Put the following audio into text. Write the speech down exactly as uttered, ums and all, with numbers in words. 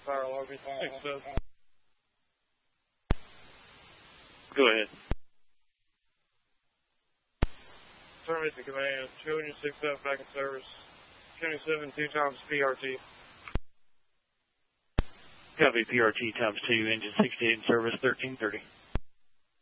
Fire alarm. Go ahead. Terminate the command. two oh six up, back in service. twenty-seven, two times P R T. Copy, P R T times two, engine sixty-eight in service, thirteen thirty.